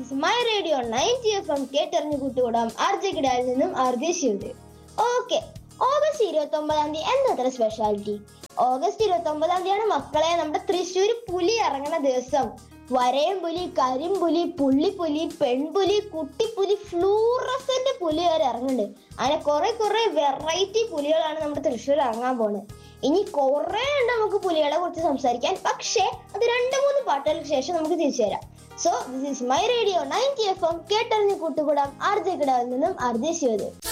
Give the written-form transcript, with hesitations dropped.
Is my radio 90 FM കേട്ടറിഞ്ഞു കൂട്ടുകൂടാം RJ കിടായിൽ നിന്നും RJ Shivadev. Okay, August 29 എന്നത്ര speciality. August 29 മക്കളെ നമ്മുടെ തൃശ്ശൂർ പുലി ഇറങ്ങുന്ന ദിവസം. വരയം പുലി, കരിമ്പുലി, പുള്ളിപ്പുലി, പെൺപുലി, കുട്ടിപ്പുലി, ഫ്ലൂറസന്റ് പുലി വരെ ഇറങ്ങുന്നുണ്ട്. അങ്ങനെ കുറെ വെറൈറ്റി പുലികളാണ് നമ്മുടെ തൃശ്ശൂർ ഇറങ്ങാൻ പോകുന്നത്. ഇനി കുറെ ഉണ്ട് നമുക്ക് പുലികളെ കുറിച്ച് സംസാരിക്കാൻ. പക്ഷേ അത് 2-3 പാട്ടുകൾക്ക് ശേഷം നമുക്ക് തിരിച്ചു തരാം. So this is my radio 90 FM കേട്ടറിഞ്ഞു കൂട്ടുകൂടാം ആർജെ കിടാവിൽ നിന്നും ആർജെ ശിവദേവ്.